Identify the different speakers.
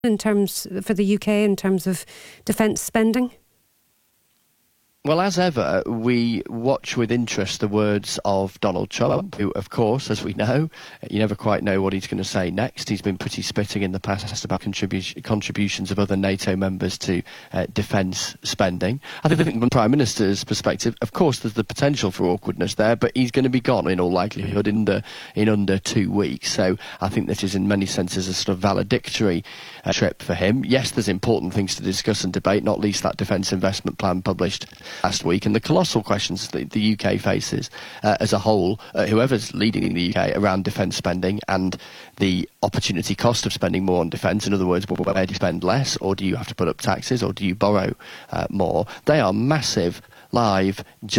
Speaker 1: in terms for the UK in terms of defence spending?
Speaker 2: Well, as ever, we watch with interest the words of Donald Trump, who, of course, as we know, you never quite know what he's going to say next. He's been pretty spitting in the past about contributions of other NATO members to defence spending. I think from the Prime Minister's perspective, of course, there's the potential for awkwardness there, but he's going to be gone in all likelihood in under 2 weeks. So I think this is in many senses a sort of valedictory trip for him. Yes, there's important things to discuss and debate, not least that defence investment plan published last week, and the colossal questions that the UK faces as a whole, whoever's leading in the UK, around defence spending and the opportunity cost of spending more on defence. In other words, where do you spend less, or do you have to put up taxes, or do you borrow more? They are massive, live,